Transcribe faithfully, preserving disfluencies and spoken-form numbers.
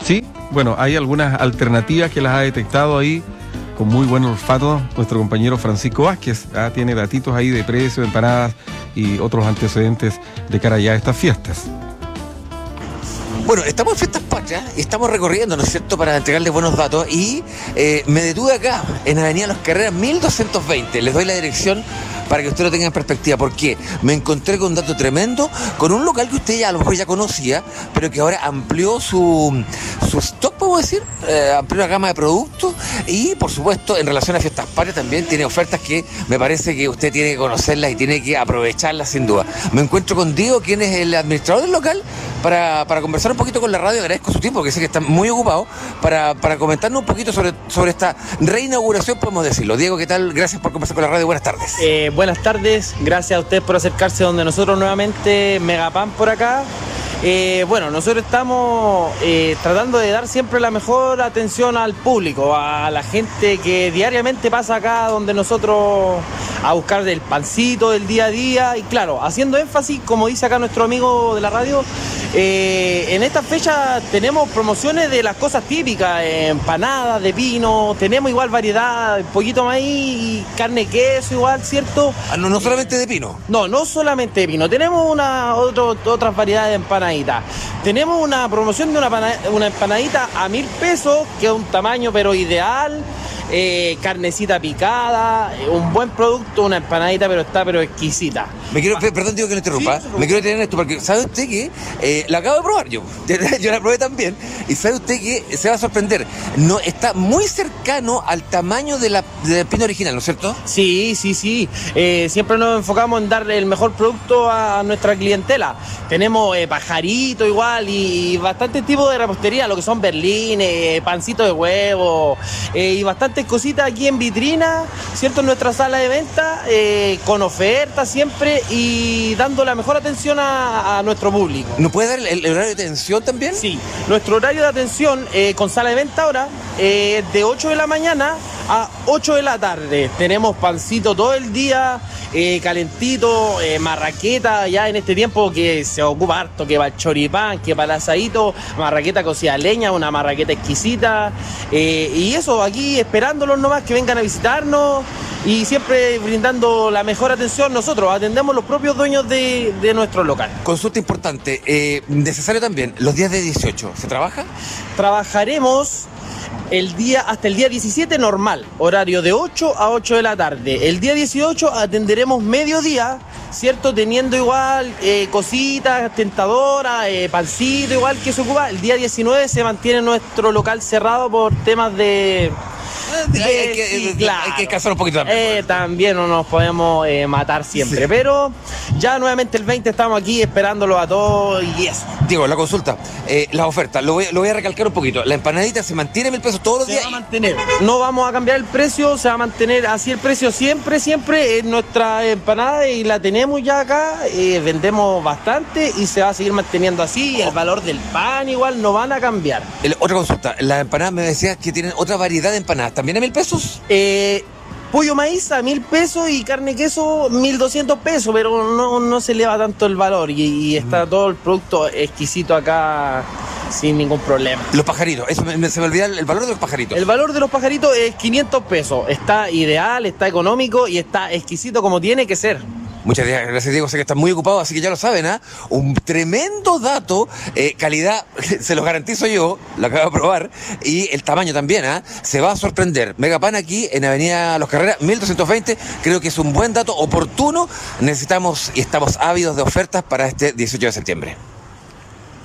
Sí, bueno, hay algunas alternativas que las ha detectado ahí con muy buen olfato nuestro compañero Francisco Vázquez. ¿ah? Tiene datitos ahí de precio, de empanadas y otros antecedentes de cara ya a estas fiestas. Bueno, estamos en Fiestas Patrias y estamos recorriendo, ¿no es cierto?, para entregarles buenos datos y eh, me detuve acá, en Avenida Los Carreras mil doscientos veinte. Les doy la dirección para que usted lo tenga en perspectiva, porque me encontré con un dato tremendo, con un local que usted ya a lo mejor ya conocía, pero que ahora amplió su, su stock, podemos decir, eh, amplió la gama de productos y, por supuesto, en relación a Fiestas Patrias también tiene ofertas que me parece que usted tiene que conocerlas y tiene que aprovecharlas sin duda. Me encuentro con Diego, quien es el administrador del local, para, para conversar un poquito con la radio. Agradezco su tiempo, que sé que está muy ocupado, para, para comentarnos un poquito sobre, sobre esta reinauguración, podemos decirlo. Diego, ¿qué tal? Gracias por conversar con la radio. Buenas tardes. Eh, buenas tardes, gracias a ustedes por acercarse donde nosotros nuevamente, Megapan por acá. Eh, bueno, nosotros estamos eh, tratando de dar siempre la mejor atención al público, a la gente que diariamente pasa acá donde nosotros a buscar el pancito del día a día y claro, haciendo énfasis, como dice acá nuestro amigo de la radio, eh, en esta fecha tenemos promociones de las cosas típicas, eh, empanadas de pino, tenemos igual variedad, pollito maíz y carne queso igual, ¿cierto? Ah, no, no solamente de pino. No, no solamente de pino, tenemos una, otro, otras variedades de empanadas. Tenemos una promoción de una, una empanadita a mil pesos, que es un tamaño pero ideal, eh, carnecita picada, eh, un buen producto, una empanadita pero está pero exquisita. Me quiero, perdón, digo que lo interrumpa, sí, me quiero detener en esto porque ¿sabe usted que eh, la acabo de probar yo? Yo la probé también y sabe usted que se va a sorprender, no está muy cercano al tamaño de la, del pino original, ¿no es cierto? Sí, sí, sí, eh, siempre nos enfocamos en darle el mejor producto a nuestra clientela. Tenemos eh, pajarito igual y, y bastante tipo de repostería, lo que son berlines, eh, pancito de huevo eh, y bastantes cositas aquí en vitrina, ¿cierto? En nuestra sala de venta, eh, con ofertas siempre y dando la mejor atención a, a nuestro público. ¿Nos puede dar el, el horario de atención también? Sí, nuestro horario de atención eh, con sala de venta ahora eh, de ocho de la mañana a ocho de la tarde. Tenemos pancito todo el día, eh, calentito, eh, marraqueta, ya en este tiempo que se ocupa harto, que va el choripán, que para el asadito, marraqueta cocida a leña, una marraqueta exquisita, eh, y eso, aquí esperándolos nomás que vengan a visitarnos y siempre brindando la mejor atención. Nosotros atendemos los propios dueños de, de nuestro local. Consulta importante, eh, necesario también, los días de dieciocho, ¿se trabaja? Trabajaremos el día hasta el día diecisiete normal, horario de ocho a ocho de la tarde. El día dieciocho atenderemos mediodía, ¿cierto? Teniendo igual eh, cositas tentadoras, eh, pancito igual que se ocupa. El día diecinueve se mantiene nuestro local cerrado por temas de... De, hay, que, sí, claro. hay que descansar un poquito también. Eh, también no nos podemos eh, matar siempre, sí. Pero ya nuevamente el veinte estamos aquí esperándolo a todos y eso. Diego, la consulta, eh, las ofertas, lo voy, lo voy a recalcar un poquito. La empanadita se mantiene mil pesos todos los se días. Se va a mantener, no vamos a cambiar el precio, se va a mantener así el precio siempre, siempre en nuestra empanada y la tenemos ya acá, eh, vendemos bastante y se va a seguir manteniendo así. El valor del pan igual no van a cambiar. El, otra consulta, las empanadas me decías que tienen otra variedad de empanadas. ¿También a mil pesos? Eh, pollo maíz a mil pesos y carne queso mil doscientos pesos, pero no, no se eleva tanto el valor y, y está mm. todo el producto exquisito acá sin ningún problema. Los pajaritos, eso me, se me olvida el, el valor de los pajaritos. El valor de los pajaritos es quinientos pesos, está ideal, está económico y está exquisito como tiene que ser. Muchas gracias, Diego. Sé que estás muy ocupado, así que ya lo saben, ¿ah? ¿eh? Un tremendo dato, eh, calidad, se los garantizo yo, lo acabo de probar, y el tamaño también, ¿ah? ¿eh? Se va a sorprender. Megapan aquí en Avenida Los Carreras, mil doscientos veinte, creo que es un buen dato oportuno. Necesitamos y estamos ávidos de ofertas para este dieciocho de septiembre.